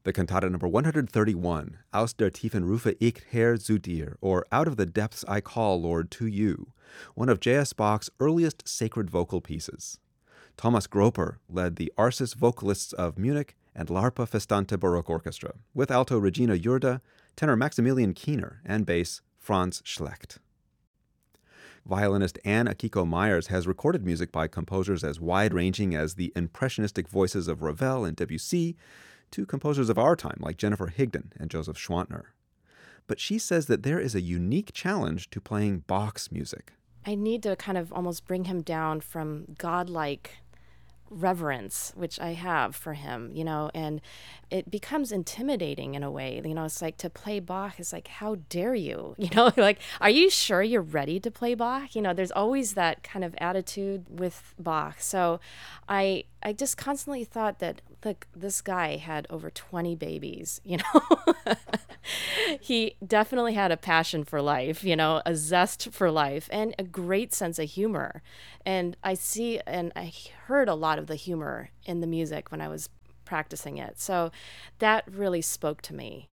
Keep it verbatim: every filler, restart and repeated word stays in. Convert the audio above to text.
The cantata number one hundred thirty-one, Aus der tiefen rufe ich Herr zu dir, or Out of the Depths I Call, Lord, to You, one of J S. Bach's earliest sacred vocal pieces. Thomas Groper led the Arsis vocalists of Munich and L'Arpa Festante Baroque Orchestra, with alto Regina Jurda, tenor Maximilian Kiener, and bass Franz Schlecht. Violinist Anne Akiko Myers has recorded music by composers as wide-ranging as the impressionistic voices of Ravel and Debussy, to composers of our time like Jennifer Higdon and Joseph Schwantner. But she says that there is a unique challenge to playing Bach's music. I need to kind of almost bring him down from godlike reverence, which I have for him, you know, and it becomes intimidating in a way. You know, it's like to play Bach is like, how dare you? You know, like, are you sure you're ready to play Bach? You know, there's always that kind of attitude with Bach. So I I just constantly thought that, look, this guy had over twenty babies, you know. He definitely had a passion for life, you know, a zest for life, and a great sense of humor. And I see and I heard a lot of the humor in the music when I was practicing it. So that really spoke to me.